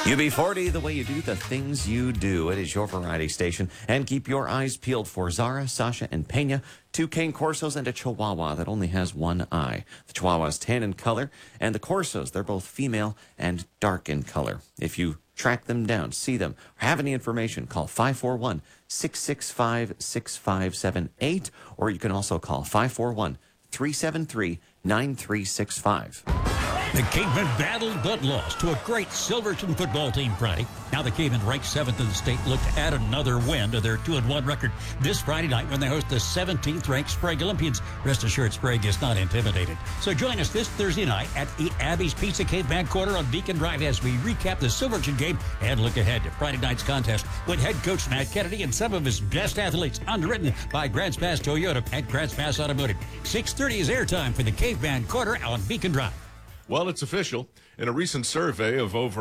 UB40, the way you do the things you do. It is your variety station. And keep your eyes peeled for Zara, Sasha, and Pena, 2 Cane Corsos, and a Chihuahua that only has one eye. The Chihuahua is tan in color, and the Corsos, they're both female and dark in color. If you track them down, see them, or have any information, call 541-665-6578, or you can also call 541-373-9365. The Cavemen battled but lost to a great Silverton football team Friday. Now the Cavemen, ranked 7th in the state, look to add another win to their 2-1 record this Friday night when they host the 17th-ranked Sprague Olympians. Rest assured, Sprague is not intimidated. So join us this Thursday night at Abby's Pizza Caveman Corner on Beacon Drive as we recap the Silverton game and look ahead to Friday night's contest with head coach Matt Kennedy and some of his best athletes, underwritten by Grants Pass Toyota and Grants Pass Automotive. 6:30 is airtime for the Caveman Corner on Beacon Drive. Well, it's official. In a recent survey of over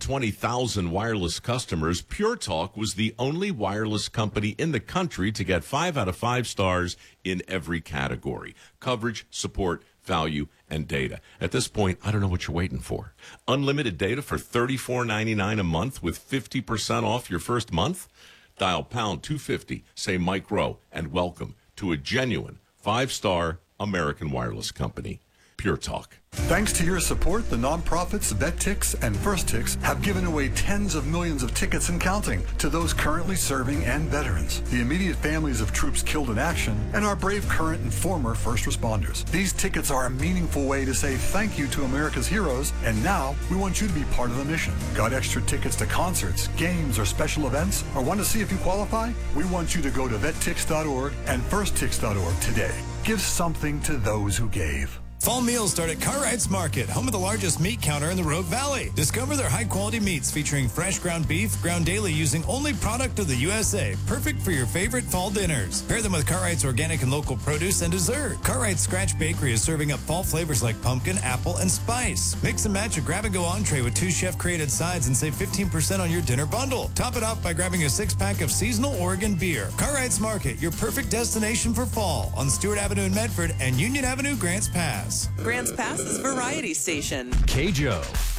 120,000 wireless customers, Pure Talk was the only wireless company in the country to get 5 out of 5 stars in every category: coverage, support, value, and data. At this point, I don't know what you're waiting for. Unlimited data for $34.99 a month with 50% off your first month? Dial pound 250, say Mike Rowe, and welcome to a genuine 5-star American wireless company. Pure Talk. Thanks to your support, the nonprofits VetTix and FirstTix have given away tens of millions of tickets and counting to those currently serving and veterans, the immediate families of troops killed in action, and our brave current and former first responders. These tickets are a meaningful way to say thank you to America's heroes, and now we want you to be part of the mission. Got extra tickets to concerts, games, or special events, or want to see if you qualify? We want you to go to vettix.org and firsttix.org today. Give something to those who gave. Fall meals start at Cartwright's Market, home of the largest meat counter in the Rogue Valley. Discover their high-quality meats featuring fresh ground beef, ground daily using only product of the USA. Perfect for your favorite fall dinners. Pair them with Cartwright's organic and local produce and dessert. Cartwright's Scratch Bakery is serving up fall flavors like pumpkin, apple, and spice. Mix and match a grab-and-go entree with 2 chef-created sides and save 15% on your dinner bundle. Top it off by grabbing a 6-pack of seasonal Oregon beer. Cartwright's Market, your perfect destination for fall on Stewart Avenue in Medford and Union Avenue, Grants Pass. Grants Pass is Variety Station. KJO.